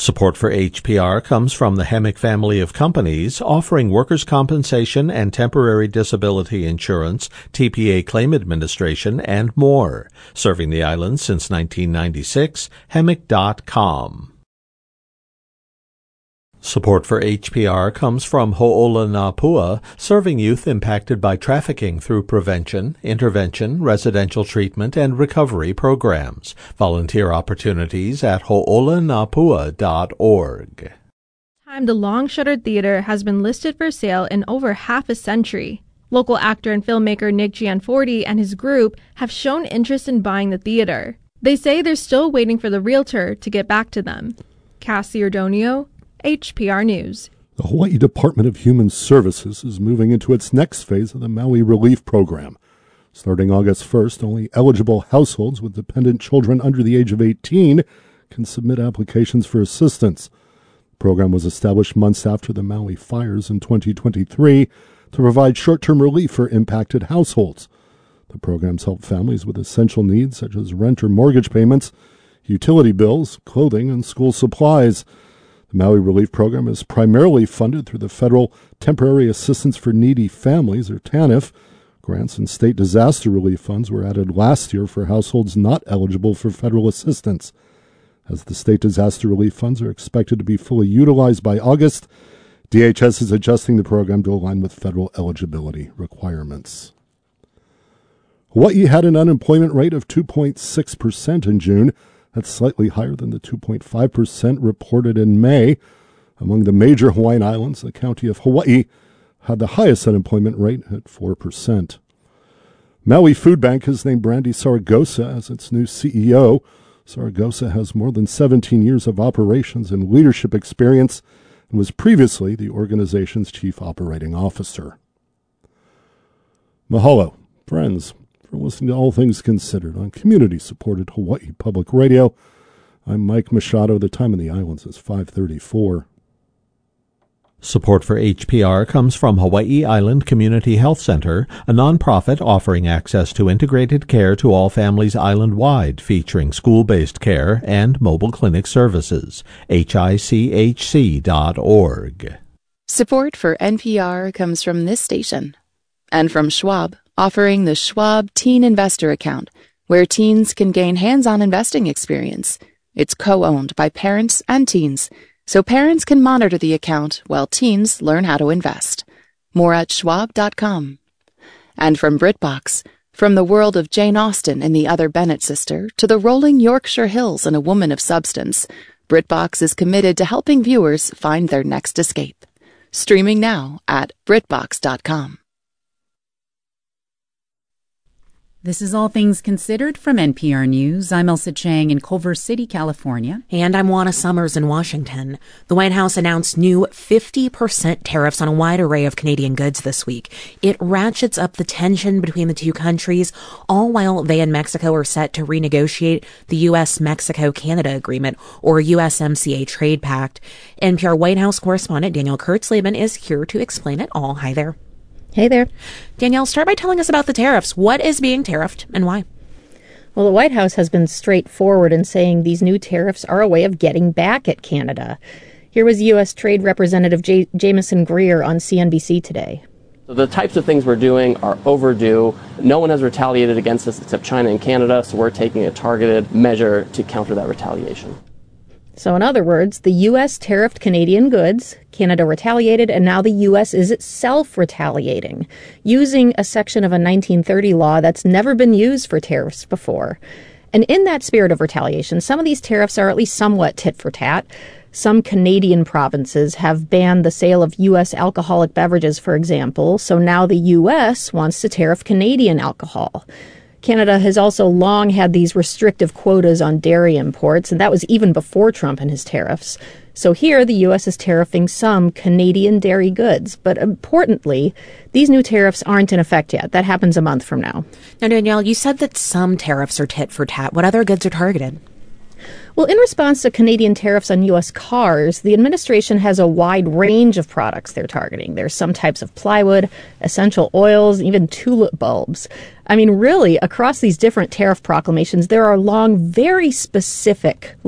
Support for HPR comes from the Hemic family of companies offering workers' compensation and temporary disability insurance, TPA claim administration, and more. Serving the island since 1996, Hemic.com. Support for HPR comes from Ho'olanapua, serving youth impacted by trafficking through prevention, intervention, residential treatment, and recovery programs. Volunteer opportunities at ho'olanapua.org. The Long Shuttered Theater has been listed for sale in over half a century. Local actor and filmmaker Nick Gianforti and his group have shown interest in buying the theater. They say they're still waiting for the realtor to get back to them. Cassie Ordonio, HPR News. The Hawaii Department of Human Services is moving into its next phase of the Maui Relief Program. Starting August 1st, only eligible households with dependent children under the age of 18 can submit applications for assistance. The program was established months after the Maui fires in 2023 to provide short-term relief for impacted households. The programs help families with essential needs such as rent or mortgage payments, utility bills, clothing, and school supplies. The Maui Relief Program is primarily funded through the Federal Temporary Assistance for Needy Families, or TANF. Grants and state disaster relief funds were added last year for households not eligible for federal assistance. As the state disaster relief funds are expected to be fully utilized by August, DHS is adjusting the program to align with federal eligibility requirements. Hawaii had an unemployment rate of 2.6% in June. That's slightly higher than the 2.5% reported in May. Among the major Hawaiian islands, the county of Hawaii had the highest unemployment rate at 4%. Maui Food Bank has named Brandy Saragosa as its new CEO. Saragosa has more than 17 years of operations and leadership experience and was previously the organization's chief operating officer. Mahalo, friends, for listening to All Things Considered on community-supported Hawaii Public Radio. I'm Mike Machado. The time in the islands is 5:34. Support for HPR comes from Hawaii Island Community Health Center, a nonprofit offering access to integrated care to all families island-wide, featuring school-based care and mobile clinic services. HICHC.org. Support for NPR comes from this station and from Schwab, offering the Schwab Teen Investor Account, where teens can gain hands-on investing experience. It's co-owned by parents and teens, so parents can monitor the account while teens learn how to invest. More at schwab.com. And from BritBox, from the world of Jane Austen and the Other Bennet sister to the rolling Yorkshire Hills and A Woman of Substance, BritBox is committed to helping viewers find their next escape. Streaming now at BritBox.com. This is All Things Considered from NPR News. I'm Elsa Chang in Culver City, California. And I'm Juana Summers in Washington. The White House announced new 50% tariffs on a wide array of Canadian goods this week. It ratchets up the tension between the two countries, all while they and Mexico are set to renegotiate the U.S.-Mexico-Canada Agreement, or USMCA Trade Pact. NPR White House correspondent Danielle Kurtzleben is here to explain it all. Hi there. Hey there. Danielle, start by telling us about the tariffs. What is being tariffed and why? Well, the White House has been straightforward in saying these new tariffs are a way of getting back at Canada. Here was U.S. Trade Representative Jamieson Greer on CNBC today. So the types of things we're doing are overdue. No one has retaliated against us except China and Canada, so we're taking a targeted measure to counter that retaliation. So in other words, the U.S. tariffed Canadian goods, Canada retaliated, and now the U.S. is itself retaliating, using a section of a 1930 law that's never been used for tariffs before. And in that spirit of retaliation, some of these tariffs are at least somewhat tit for tat. Some Canadian provinces have banned the sale of U.S. alcoholic beverages, for example, so now the U.S. wants to tariff Canadian alcohol. Canada has also long had these restrictive quotas on dairy imports, and that was even before Trump and his tariffs. So here, the U.S. is tariffing some Canadian dairy goods. But importantly, these new tariffs aren't in effect yet. That happens a month from now. Now, Danielle, you said that some tariffs are tit for tat. What other goods are targeted? Well, in response to Canadian tariffs on U.S. cars, the administration has a wide range of products they're targeting. There's some types of plywood, essential oils, even tulip bulbs. I mean, really, across these different tariff proclamations, there are long, very specific